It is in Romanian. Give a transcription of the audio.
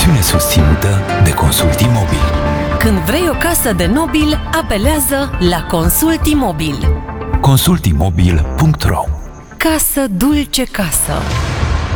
emisiune susținută de Consult Imobil. Când vrei o casă de nobil, apelează la Consult Imobil. consultimobil.ro. Casă dulce casă.